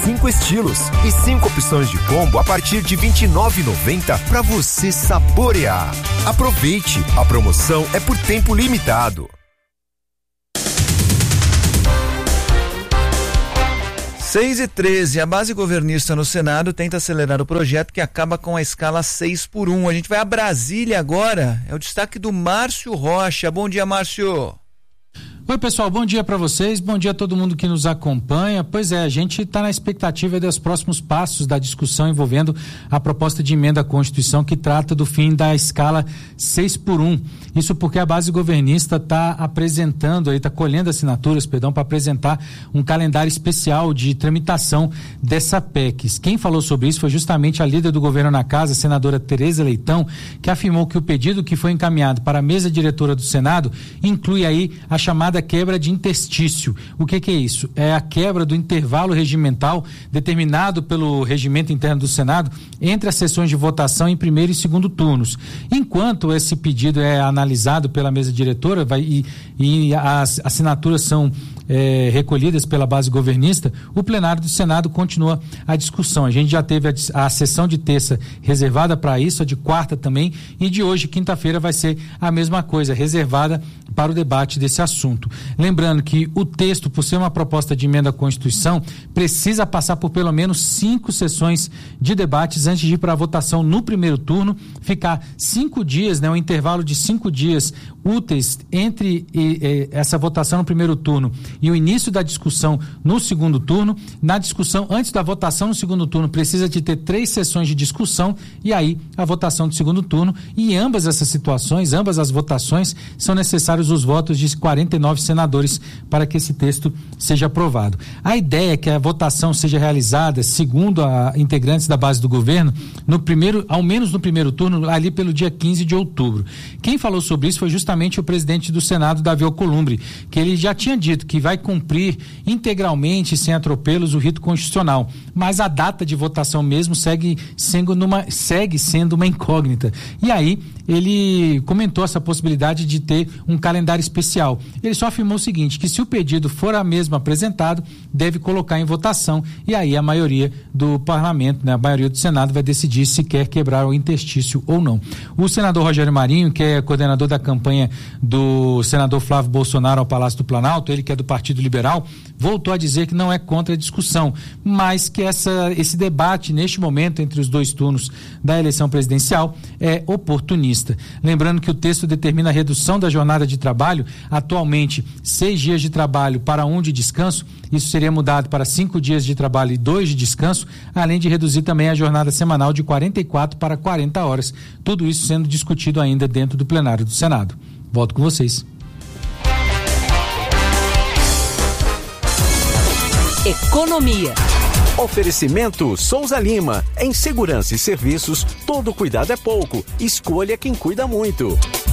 5 estilos e 5 opções de combo a partir de R$ 29,90 para você saborear. Aproveite, a promoção é por tempo limitado. 6h13, a base governista no Senado tenta acelerar o projeto que acaba com a escala 6x1. A gente vai a Brasília agora, é o destaque do Márcio Rocha. Bom dia, Márcio. Oi, pessoal, bom dia para vocês, bom dia a todo mundo que nos acompanha. Pois é, a gente está na expectativa dos próximos passos da discussão envolvendo a proposta de emenda à Constituição que trata do fim da escala 6x1. Isso porque a base governista está colhendo assinaturas, para apresentar um calendário especial de tramitação dessa PEC. Quem falou sobre isso foi justamente a líder do governo na casa, a senadora Tereza Leitão, que afirmou que o pedido que foi encaminhado para a mesa diretora do Senado inclui aí a chamada quebra de interstício. O que é isso? É a quebra do intervalo regimental determinado pelo regimento interno do Senado entre as sessões de votação em primeiro e segundo turnos. Enquanto esse pedido é analisado pela mesa diretora e as assinaturas são recolhidas pela base governista, o plenário do Senado continua a discussão. A gente já teve a sessão de terça reservada para isso, a de quarta também, e de hoje, quinta-feira, vai ser a mesma coisa, reservada para o debate desse assunto. Lembrando que o texto, por ser uma proposta de emenda à Constituição, precisa passar por pelo menos 5 sessões de debates antes de ir para a votação no primeiro turno, ficar 5 dias, um intervalo de 5 dias úteis entre essa votação no primeiro turno e o início da discussão no segundo turno. Na discussão, antes da votação no segundo turno, precisa de ter 3 sessões de discussão e aí a votação do segundo turno. E em ambas essas situações, ambas as votações, são necessários os votos de 49 senadores para que esse texto seja aprovado. A ideia é que a votação seja realizada, segundo integrantes da base do governo, ao menos no primeiro turno, ali pelo dia 15 de outubro. Quem falou sobre isso foi justamente o presidente do Senado, Davi Alcolumbre, que ele já tinha dito que vai cumprir integralmente, sem atropelos, o rito constitucional. Mas a data de votação mesmo segue sendo uma incógnita. E aí, ele comentou essa possibilidade de ter um calendário especial. Ele só afirmou o seguinte, que se o pedido for mesmo apresentado, deve colocar em votação e aí a maioria do parlamento, a maioria do Senado vai decidir se quer quebrar o interstício ou não. O senador Rogério Marinho, que é coordenador da campanha do senador Flávio Bolsonaro ao Palácio do Planalto, ele que é do Partido Liberal, voltou a dizer que não é contra a discussão, mas que esse debate neste momento entre os 2 turnos da eleição presidencial é oportunista. Lembrando que o texto determina a redução da jornada de trabalho, atualmente 6 dias de trabalho para 1 de descanso, isso seria mudado para 5 dias de trabalho e 2 de descanso, além de reduzir também a jornada semanal de 44 para 40 horas, tudo isso sendo discutido ainda dentro do plenário do Senado. Volto com vocês. Economia. Oferecimento Souza Lima. Em segurança e serviços, todo cuidado é pouco. Escolha quem cuida muito.